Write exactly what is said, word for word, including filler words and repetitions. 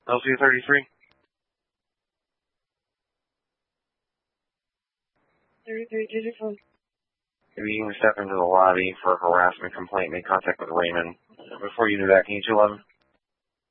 L C thirty-three. thirty-three, digit phone. If you can step into the lobby for a harassment complaint, make contact with Raymond. Before you do that, can you two eleven?